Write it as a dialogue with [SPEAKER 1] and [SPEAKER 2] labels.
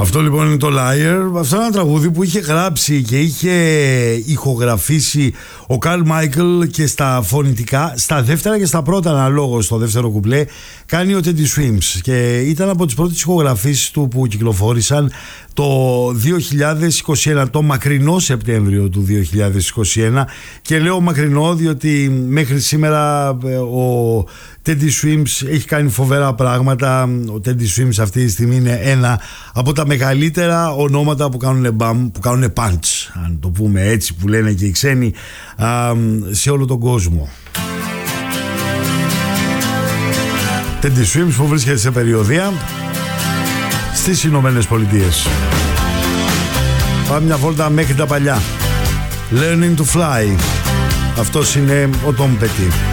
[SPEAKER 1] Αυτό λοιπόν είναι το Liar. Αυτό είναι ένα τραγούδι που είχε γράψει και είχε ηχογραφήσει ο Καρλ Μάικλ και στα φωνητικά, στα δεύτερα και στα πρώτα αναλόγως, στο δεύτερο κουπλέ κάνει ο Teddy Swims και ήταν από τις πρώτες ηχογραφήσεις του που κυκλοφόρησαν το 2021, το μακρινό Σεπτέμβριο του 2021, και λέω μακρινό διότι μέχρι σήμερα ο Teddy Swims έχει κάνει φοβερά πράγματα. Ο Teddy Swims αυτή τη στιγμή είναι ένα από τα μεγαλύτερα ονόματα που κάνουν μπαμ, που κάνουν punch, αν το πούμε έτσι, που λένε και οι ξένοι, σε όλο τον κόσμο. Teddy Swims που βρίσκεται σε περιοδεία στις Ηνωμένες Πολιτείες. Πάμε μια βόλτα μέχρι τα παλιά. Learning to Fly. Αυτός είναι ο Tom Petty.